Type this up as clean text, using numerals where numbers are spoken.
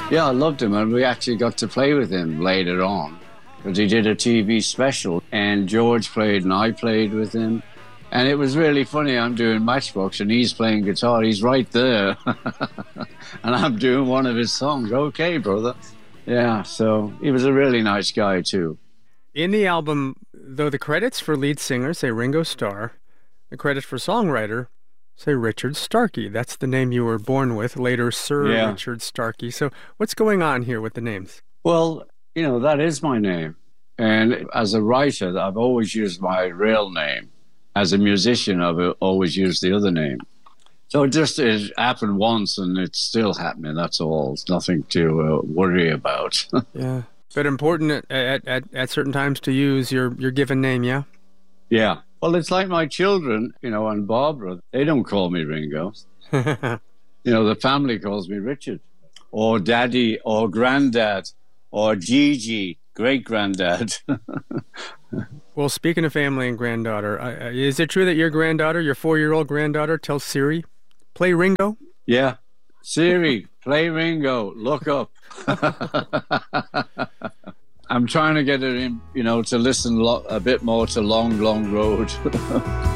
Yeah, I loved him, and we actually got to play with him later on because he did a TV special, and George played and I played with him. And it was really funny. I'm doing Matchbox and he's playing guitar. He's right there. And I'm doing one of his songs. Okay, brother. Yeah, so he was a really nice guy, too. In the album, though, the credits for lead singer say Ringo Starr, the credits for songwriter say Richard Starkey. That's the name you were born with, later Sir Richard Starkey. So what's going on here with the names? Well, that is my name. And as a writer, I've always used my real name. As a musician, I've always used the other name. So it happened once and it's still happening, that's all. It's nothing to worry about. Yeah. But important at certain times to use your given name, yeah? Yeah. Well, it's like my children, and Barbara. They don't call me Ringo. The family calls me Richard. Or Daddy, or Granddad, or Gigi, great-granddad. Well, speaking of family and granddaughter, is it true that your 4-year-old granddaughter, tells Siri, play Ringo? Yeah. Siri, play Ringo. Look up. I'm trying to get her in, to listen a bit more to Long, Long Road.